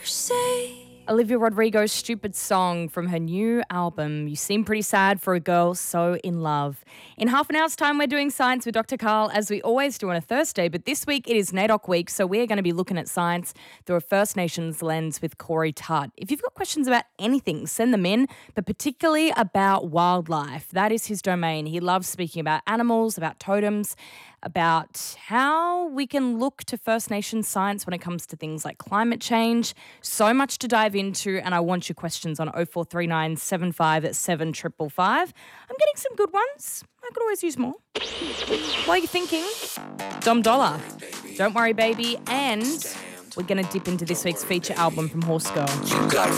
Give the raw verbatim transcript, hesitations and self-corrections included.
Olivia Rodrigo's Stupid Song from her new album, You Seem Pretty Sad for a Girl So in Love. In half an hour's time, we're doing science with Doctor Carl, as we always do on a Thursday, but this week it is NAIDOC week, so we're going to be looking at science through a First Nations lens with Corey Tutt. If you've got questions about anything, send them in, but particularly about wildlife. That is his domain. He loves speaking about animals, about totems, about how we can look to First Nations science when it comes to things like climate change. So much to dive into, and I want your questions on oh four three nine, seven five seven, five five five. I'm getting some good ones. I could always use more. While you're thinking, Dom Dollar, Don't Worry Baby, and we're going to dip into this week's feature album from Horse Girl.